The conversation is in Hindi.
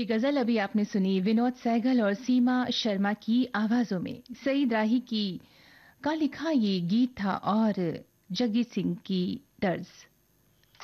ये गजल अभी आपने सुनी विनोद सहगल और सीमा शर्मा की आवाजों में। सईद राही की का लिखा ये गीत था और जगजीत सिंह की तर्ज।